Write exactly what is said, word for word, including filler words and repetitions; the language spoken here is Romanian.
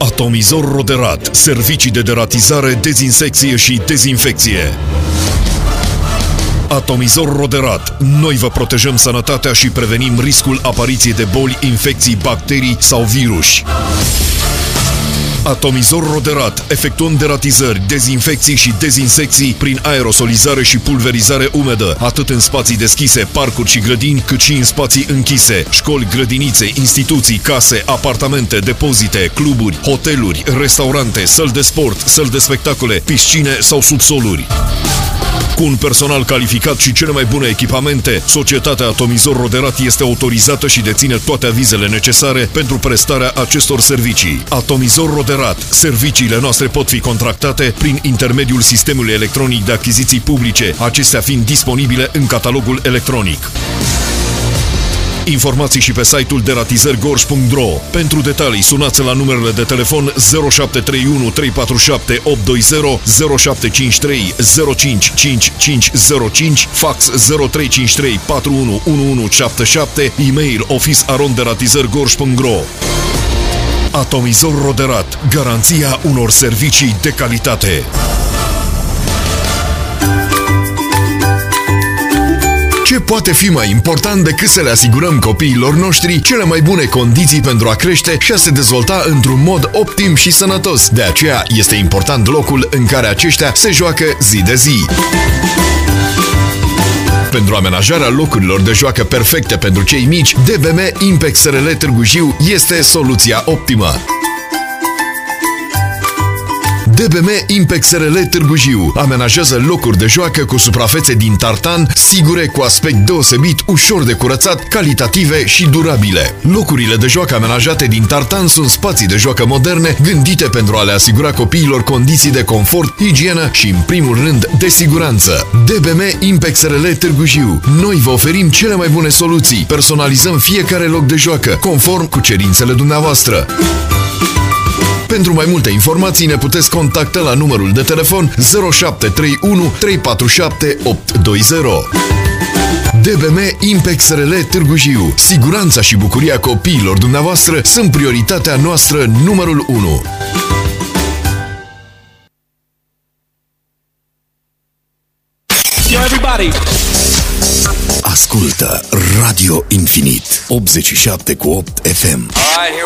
Atomizor Roderat. Servicii de deratizare, dezinsecție și dezinfecție. Atomizor Roderat. Noi vă protejăm sănătatea și prevenim riscul apariției de boli, infecții, bacterii sau viruși. Atomizor Roderat. Efectuăm deratizări, dezinfecții și dezinsecții prin aerosolizare și pulverizare umedă, atât în spații deschise, parcuri și grădini, cât și în spații închise, școli, grădinițe, instituții, case, apartamente, depozite, cluburi, hoteluri, restaurante, săli de sport, săli de spectacole, piscine sau subsoluri. Cu un personal calificat și cele mai bune echipamente, societatea Atomizor Roderat este autorizată și deține toate avizele necesare pentru prestarea acestor servicii. Atomizor Roderat. Serviciile noastre pot fi contractate prin intermediul sistemului electronic de achiziții publice, acestea fiind disponibile în catalogul electronic. Informații și pe site-ul deratizări gorj punct ro. Pentru detalii, sunați la numerele de telefon zero șapte trei unu trei patru șapte opt doi zero, zero șapte cinci trei zero cinci cinci cinci zero cinci, fax zero trei cinci trei patru unu unu unu șapte șapte, e-mail office arond deratizări gorj punct ro. Atomizor Roderat. Garanția unor servicii de calitate. Ce poate fi mai important decât să le asigurăm copiilor noștri cele mai bune condiții pentru a crește și a se dezvolta într-un mod optim și sănătos? De aceea este important locul în care aceștia se joacă zi de zi. Pentru amenajarea locurilor de joacă perfecte pentru cei mici, D B M Impex R L Târgu Jiu este soluția optimă. D B M Impex R L Târgu Jiu amenajează locuri de joacă cu suprafețe din tartan, sigure, cu aspect deosebit, ușor de curățat, calitative și durabile. Locurile de joacă amenajate din tartan sunt spații de joacă moderne, gândite pentru a le asigura copiilor condiții de confort, igienă și, în primul rând, de siguranță. D B M Impex R L Târgu Jiu. Noi vă oferim cele mai bune soluții. Personalizăm fiecare loc de joacă, conform cu cerințele dumneavoastră. Pentru mai multe informații ne puteți contacta la numărul de telefon zero șapte trei unu trei patru șapte opt doi zero. D B M Impex R L Târgu Jiu. Siguranța și bucuria copiilor dumneavoastră sunt prioritatea noastră numărul unu. Ascultă Radio Infinit optzeci și șapte cu opt F M.